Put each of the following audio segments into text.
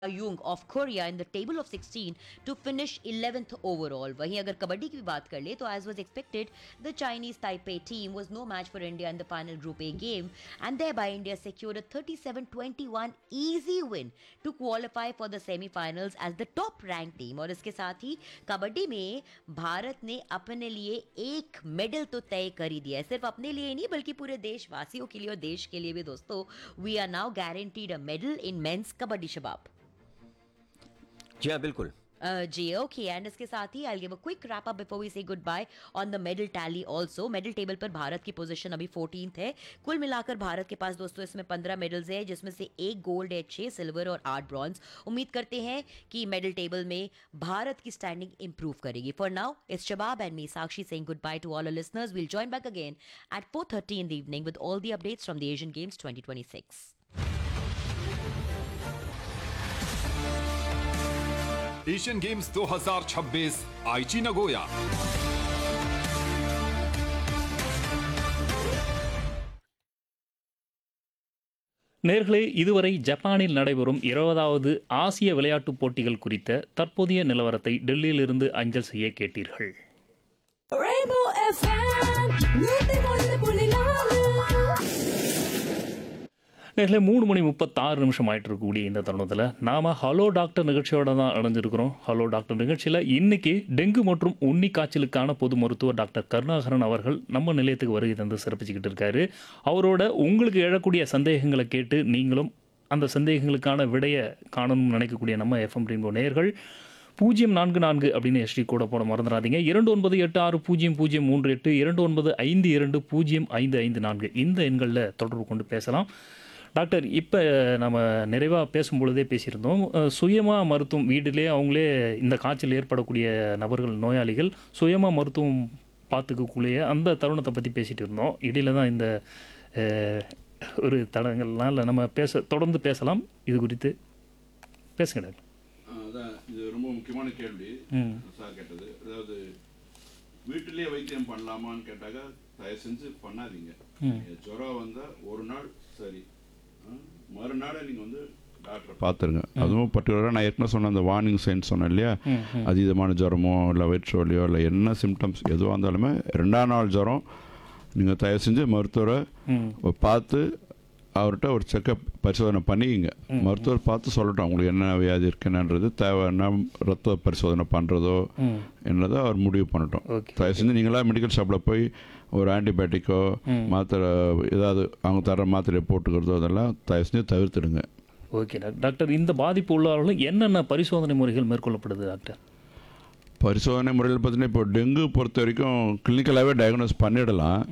Jung of Korea in the table of 16 to finish 11th overall. वहीं अगर कबड्डी की भी बात कर ले तो as was expected, the Chinese Taipei team was no match for India in the final Group A game, and thereby India secured a 37-21 easy win to qualify for the semi-finals as the top-ranked team. और इसके साथ ही कबड्डी में भारत ने अपने लिए एक medal तो तय कर ही दिया है, सिर्फ अपने लिए नहीं बल्कि पूरे देशवासियों के लिए और देश के लिए भी दोस्तों. We are now guaranteed a medal in men's kabaddi शबाब. जी हाँ बिल्कुल. जी ओके एंड इसके साथ ही I give a quick wrap up before we से good bye on the medal tally also. Medal table पर भारत की पोजीशन अभी 14th है. कुल मिलाकर भारत के पास दोस्तों इसमें 15 मेडल्स है, जिसमें से 1 गोल्ड है, 6 सिल्वर और 8 ब्रॉन्ज. उम्मीद करते हैं कि मेडल टेबल में भारत की स्टैंडिंग इंप्रूव करेगी. For now it's Shabab and me Sakshi saying good by two all our listeners. We'll join back again eight 4:30 in the evening with all the updates from the Asian games 2026. Asian games 2026 आईची Nagoya. நேர்களே, இதுவரை ஜப்பானில் நடைபெறும் 20வது ஆசிய விளையாட்டுப் போட்டிகள் குறித்த தற்போதைய நிலவரத்தை டெல்லியிலிருந்து அஞ்சல் செய்ய கேட்டீர்கள். Rainbow FM 101.4. நேர்களே, 3:36 ஆயிட்டு இருக்கக்கூடிய இந்த தருணத்தில் நாம் ஹலோ டாக்டர் நிகழ்ச்சியோட தான் அடைஞ்சிருக்கிறோம். ஹலோ டாக்டர் நிகழ்ச்சியில் இன்னைக்கு டெங்கு மற்றும் உண்ணி காய்ச்சலுக்கான பொது மருத்துவர் டாக்டர் கருணாகரன் அவர்கள் நம்ம நிலையத்துக்கு வருகை தந்து சிறப்பிச்சுக்கிட்டு இருக்காரு. அவரோட உங்களுக்கு எழக்கூடிய சந்தேகங்களை கேட்டு நீங்களும் அந்த சந்தேகங்களுக்கான விடையை காணணும்னு நினைக்கக்கூடிய நம்ம எஃப்எம் ரெயின்போ நேயர்கள் 044 அப்படின்னு எஸ்டி கூட போட மறந்துடாதீங்க. 29860038 2952205554 இந்த எண்களில் தொடர்பு கொண்டு பேசலாம். டாக்டர், இப்போ நம்ம நிறைவாக பேசும்பொழுதே பேசியிருந்தோம், சுயமாக மருத்துவம் வீட்டிலே அவங்களே இந்த காய்ச்சல் ஏற்படக்கூடிய நபர்கள் நோயாளிகள் சுயமாக மருத்துவம் பார்த்துக்கக்கூடிய அந்த தருணத்தை பற்றி பேசிகிட்டு இருந்தோம். இடையில தான் இந்த ஒரு தடங்கள்லாம் நம்ம தொடர்ந்து பேசலாம். இது குறித்து பேசுங்க டாக்டர். அதான் இது ரொம்ப முக்கியமான கேள்வி சார் கேட்டது. அதாவது வீட்டிலேயே வைத்தியம் பண்ணலாமான்னு கேட்டாக்க தயவு செஞ்சு பண்ணாதீங்க. ஜுரம் வந்தால் ஒரு நாள் சரி, மறுநாள் நீங்கள் வந்து டாக்டரை பார்த்துருங்க. அதுவும் பர்டிகுலராக நான் ஏற்கனவே சொன்ன அந்த வார்னிங் சைன்ஸ் சொன்னேன் இல்லையா, அதீதமான ஜுரமோ இல்லை வயிற்று வலியோ இல்லை என்ன சிம்டம்ஸ் எதுவாக இருந்தாலுமே 2ஆம் நாள் ஜுரம் நீங்கள் தயவு செஞ்சு மருத்துவரை பார்த்து அவர்கிட்ட ஒரு செக்கப் பரிசோதனை பண்ணிக்கிங்க. மருத்துவர் பார்த்து சொல்லட்டும் உங்களுக்கு என்ன வியாதி இருக்குன்றது, தேவைன்னா ரத்த பரிசோதனை பண்ணுறதோ என்னதோ அவர் முடிவு பண்ணட்டும். தயவு செஞ்சு நீங்களாம் மெடிக்கல் ஷாப்பில் போய் ஒரு ஆன்டிபயோட்டிக்கோ மாத்திரை ஏதாவது அவங்க தர மாத்திரையை போட்டுக்கிறதோ அதெல்லாம் தயவு செஞ்சு தவிர்த்துடுங்க. ஓகே டாக்டர், இந்த பாதிப்பு உள்ளவர்களும் என்னென்ன பரிசோதனை முறைகள் மேற்கொள்ளப்படுது டாக்டர்? பரிசோதனை முறையில் பார்த்தீங்கன்னா இப்போ டெங்கு பொறுத்த வரைக்கும் கிளினிக்கலாகவே டயக்னோஸ் பண்ணிடலாம்.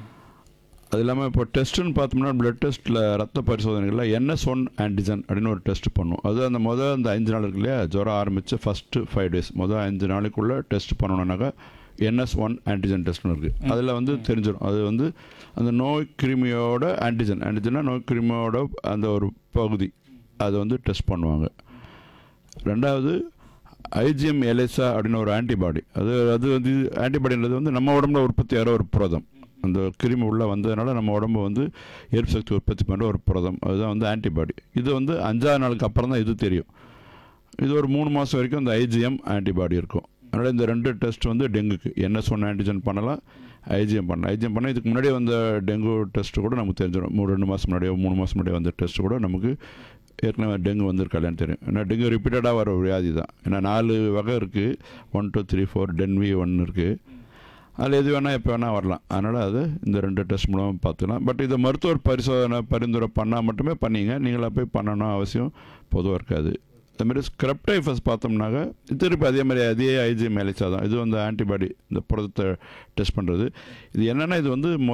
அது இல்லாமல் இப்போ டெஸ்ட்டுன்னு பார்த்தோம்னா பிளட் டெஸ்ட்டில் ரத்த பரிசோதனைகளில் NS1 ஆன்டிஜன் அப்படின்னு ஒரு டெஸ்ட் பண்ணும். அது அந்த அந்த 5 நாள் இருக்கு இல்லையா, ஜுரம் ஆரம்பித்து ஃபஸ்ட்டு 5 டேஸ் 5 நாளைக்குள்ளே டெஸ்ட் பண்ணணுன்னாக்கா NS1 ஆன்டிஜன் டெஸ்ட்னு இருக்குது. அதில் தெரிஞ்சிடும் அது அந்த நோய் கிருமியோட ஆன்டிஜன்னா நோய் கிருமியோட அந்த ஒரு பகுதி அதை டெஸ்ட் பண்ணுவாங்க. ரெண்டாவது IgM எலிசா அப்படின்னு ஒரு ஆன்டிபாடி. அது ஆன்டிபாடின்றது நம்ம உடம்புல உற்பத்தி ஆகிற ஒரு புரதம். அந்த கிருமி உள்ளே வந்ததுனால நம்ம உடம்பு எதிர்ப்பு சக்தி உற்பத்தி பண்ணுற ஒரு புரதம், அதுதான் ஆன்டிபாடி. இது 5ஆவது நாளுக்கு அப்புறம் தான் இது தெரியும். இது ஒரு 3 மாதம் வரைக்கும் அந்த IgM ஆன்டிபாடி இருக்கும். அதனால் இந்த 2 டெஸ்ட் டெங்குக்கு NS1 ஆன்டிஜன் பண்ணலாம், IgM பண்ணலாம். IgM பண்ணால் இதுக்கு முன்னாடியே வந்த டெங்கு டெஸ்ட்டு கூட நமக்கு தெரிஞ்சிடும். 2 மாதம் முன்னாடியோ 3 மாதம் முன்னாடியோ வந்த டெஸ்ட்டு கூட நமக்கு ஏற்கனவே டெங்கு வந்திருக்காலேன்னு தெரியும். ஏன்னா டெங்கு ரிப்பீட்டடாக வர ஒரு வியாதி தான். ஏன்னா 4 வகை இருக்குது, 1 2 3 4 DENV1 இருக்குது. அதில் எது வேணால் எப்போ வேணால் வரலாம். அதனால் அது இந்த 2 டெஸ்ட் மூலமாக பார்த்துக்கலாம். பட் இதை மருத்துவர் பரிசோதனை பரிந்துரை பண்ணால் மட்டுமே பண்ணிங்க, நீங்களாக போய் பண்ணணும் அவசியம் பொதுவாக இருக்காது. அதுமாரி ஸ்க்ரப் டைஃபஸ் பார்த்தோம்னாக்க திருப்பி அதே மாதிரி அதே IgM எலிசா தான். இது ஆன்டிபாடி இந்த புரதத்தை டெஸ்ட் பண்ணுறது. இது என்னென்னா இது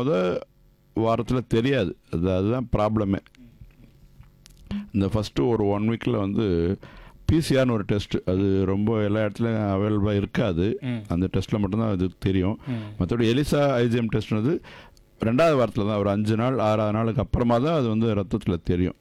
வாரத்தில் தெரியாது. அதுதான் ப்ராப்ளமே. இந்த ஃபஸ்ட்டு ஒரு 1 வீக்கில் பிசிஆர்னு ஒரு டெஸ்ட்டு, அது ரொம்ப எல்லா இடத்துலையும் அவைலபிளாக இருக்காது. அந்த டெஸ்ட்டில் மட்டும்தான் அது தெரியும். மற்றபடி எலிசா IgM டெஸ்ட்னது 2ஆவது வாரத்தில் தான், ஒரு 5 நாள் 6ஆவது நாளுக்கு அப்புறமா தான் அது ரத்தத்தில் தெரியும்.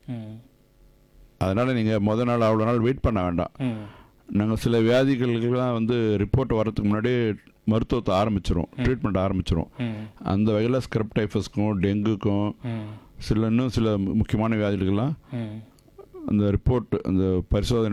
அதனால் நீங்கள் நாள் அவ்வளோ நாள் வெயிட் பண்ண வேண்டாம். நாங்கள் சில வியாதிகளுக்கெல்லாம் ரிப்போர்ட் வரதுக்கு முன்னாடி மருத்துவத்தை ஆரம்பிச்சிரும், ட்ரீட்மெண்ட் ஆரம்பிச்சிரும். அந்த வகையில் ஸ்க்ரப் டைஃபஸ்க்கும் டெங்குக்கும் இன்னும் சில முக்கியமான வியாதிகளுக்கெல்லாம் அந்த ரிப்போர்ட் அந்த பரிசோதனை